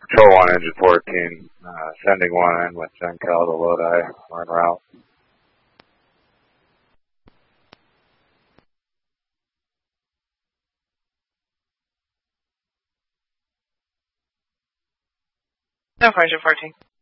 Control 1, engine 14, sending 1 in with GenCal to Lodi. We're en route. No, engine 14.